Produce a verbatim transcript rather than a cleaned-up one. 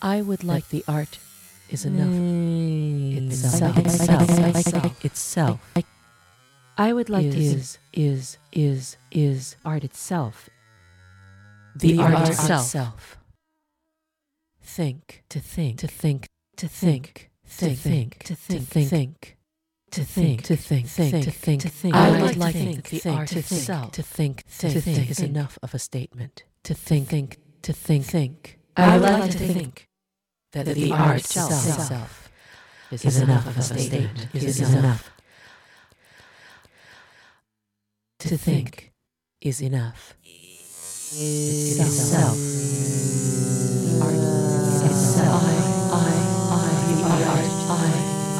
I would like the art is enough itself. itself itself I would like to is is is is art itself. the, The art, art itself. itself. Think To think, to think to think think, to think to to think, think to to think think, to think think to to think to think. I I would like like to to think think the art to itself. think to think To to think think is think. enough of a statement. To think think to think think I would would like to think that that the the art art itself itself is enough of a statement. Is enough. To think is enough. Itself